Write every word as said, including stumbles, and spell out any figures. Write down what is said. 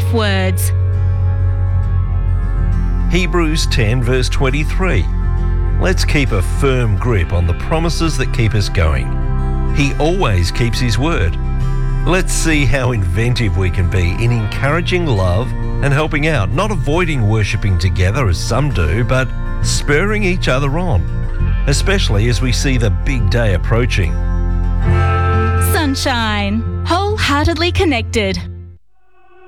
life words. Hebrews ten verse twenty-three. Let's keep a firm grip on the promises that keep us going. He always keeps his word. Let's see how inventive we can be in encouraging love and helping out, not avoiding worshipping together as some do, but spurring each other on, especially as we see the big day approaching. Sunshine. Wholeheartedly connected.